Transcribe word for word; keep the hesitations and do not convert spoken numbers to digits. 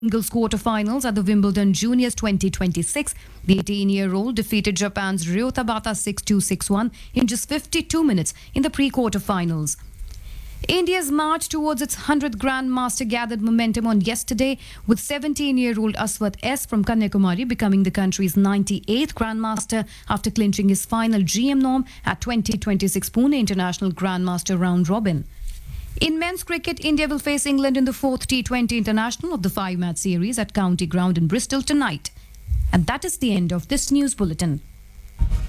Singles quarterfinals at the Wimbledon Juniors twenty twenty-six. The eighteen-year-old defeated Japan's Ryo Tabata six two six one in just fifty-two minutes in the pre-quarterfinals. India's march towards its one hundredth Grandmaster gathered momentum on yesterday, with seventeen-year-old Aswath S from Kanyakumari becoming the country's ninety-eighth Grandmaster after clinching his final G M norm at twenty twenty-six Pune International Grandmaster Round Robin. In men's cricket, India will face England in the fourth T twenty International of the five-match series at County Ground in Bristol tonight. And that is the end of this news bulletin.